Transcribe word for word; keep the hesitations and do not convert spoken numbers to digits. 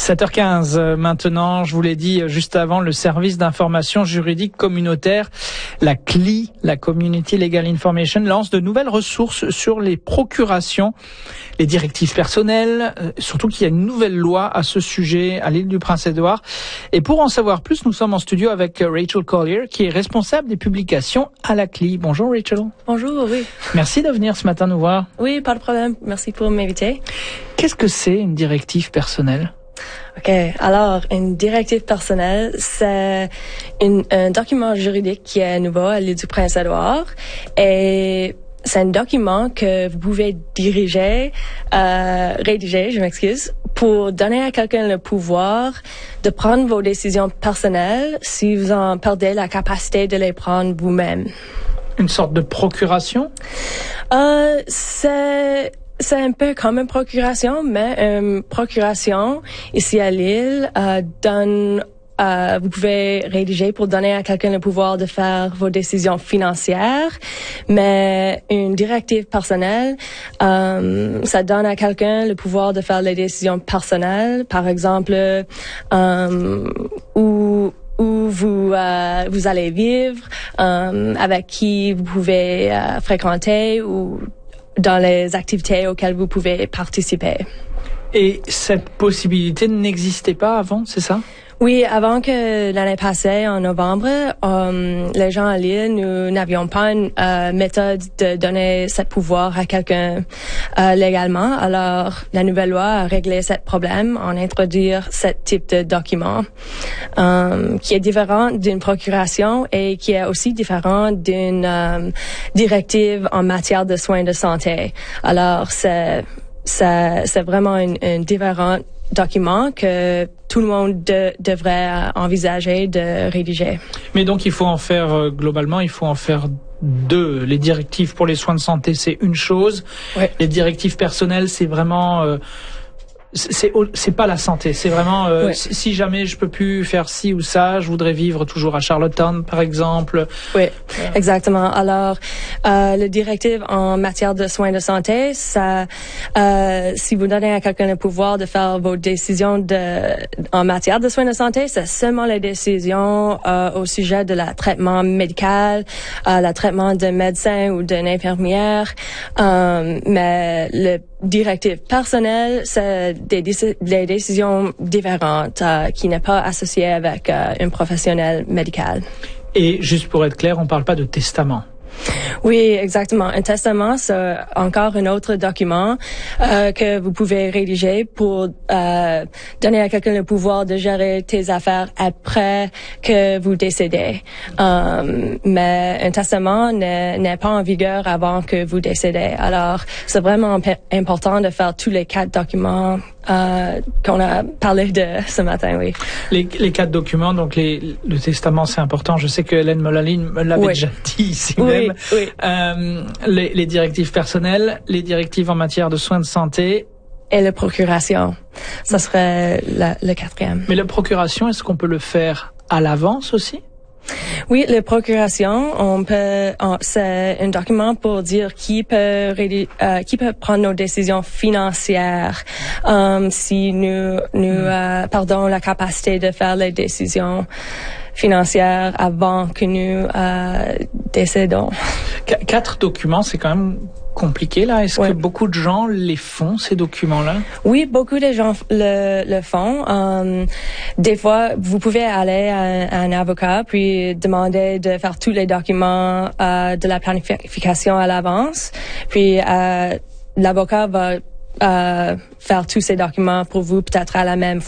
sept heures quinze maintenant, je vous l'ai dit juste avant, le service d'information juridique communautaire, la C L I, la Community Legal Information, lance de nouvelles ressources sur les procurations, les directives personnelles, surtout qu'il y a une nouvelle loi à ce sujet à l'île du Prince-Édouard. Et pour en savoir plus, nous sommes en studio avec Rachel Collier, qui est responsable des publications à la C L I. Bonjour Rachel. Bonjour, oui. Merci de venir ce matin nous voir. Oui, pas de problème. Merci pour m'inviter. Qu'est-ce que c'est une directive personnelle? OK. Alors, une directive personnelle, c'est une, un document juridique qui est nouveau à l'île du Prince-Édouard. Et c'est un document que vous pouvez diriger, euh, rédiger, je m'excuse, pour donner à quelqu'un le pouvoir de prendre vos décisions personnelles si vous en perdez la capacité de les prendre vous-même. Une sorte de procuration? Euh, c'est... C'est un peu comme une procuration, mais une procuration ici à l'île euh, donne, euh, vous pouvez rédiger pour donner à quelqu'un le pouvoir de faire vos décisions financières, mais une directive personnelle, euh, ça donne à quelqu'un le pouvoir de faire les décisions personnelles, par exemple, euh, où où vous euh, vous allez vivre, euh, avec qui vous pouvez euh, fréquenter ou dans les activités auxquelles vous pouvez participer. Et cette possibilité n'existait pas avant, c'est ça? Oui, avant que l'année passée, en novembre, um, les gens à l'île, nous n'avions pas une euh, méthode de donner ce pouvoir à quelqu'un euh, légalement. Alors, la nouvelle loi a réglé ce problème en introduire ce type de document um, qui est différent d'une procuration et qui est aussi différent d'une um, directive en matière de soins de santé. Alors, c'est c'est, c'est vraiment une, une différente document que tout le monde de, devrait envisager de rédiger. Mais donc il faut en faire euh, globalement, il faut en faire deux. Les directives pour les soins de santé, c'est une chose. Ouais. Les directives personnelles, c'est vraiment euh, c'est c'est pas la santé, c'est vraiment euh, ouais. si jamais je peux plus faire ci ou ça, je voudrais vivre toujours à Charlottetown par exemple. Oui, euh. exactement. Alors euh, le directive en matière de soins de santé, ça euh, si vous donnez à quelqu'un le pouvoir de faire vos décisions de en matière de soins de santé, c'est seulement les décisions euh, au sujet de la traitement médical, euh, le traitement d'un médecin ou d'une infirmière, euh, mais le directive personnelle, c'est des, des décisions différentes euh, qui n'est pas associées avec euh, un professionnel médical. Et juste pour être clair, on parle pas de testament. Oui, exactement. Un testament, c'est encore un autre document euh, que vous pouvez rédiger pour euh, donner à quelqu'un le pouvoir de gérer tes affaires après que vous décédez. Um, mais un testament n'est, n'est pas en vigueur avant que vous décédez. Alors, c'est vraiment imp- important de faire tous les quatre documents euh, qu'on a parlé de ce matin, oui. Les, les quatre documents, donc les, le testament, c'est important. Je sais que Hélène Mollaline me l'avait oui. déjà dit ici oui. même. Oui. Euh, les, les directives personnelles, les directives en matière de soins de santé. Et la procuration. Ça serait la, le quatrième. Mais la procuration, est-ce qu'on peut le faire à l'avance aussi? Oui, la procuration, on peut, on, c'est un document pour dire qui peut, rédi, euh, qui peut prendre nos décisions financières, um, si nous, nous, mm. euh, perdons la capacité de faire les décisions financières avant que nous euh, décédons. Qu- quatre documents, c'est quand même compliqué là. Est-ce oui. que beaucoup de gens les font, ces documents-là? Oui, beaucoup de gens le, le font. Um, des fois, vous pouvez aller à, à un avocat puis demander de faire tous les documents euh, de la planification à l'avance. Puis euh, l'avocat va euh, faire tous ces documents pour vous peut-être à la même fois.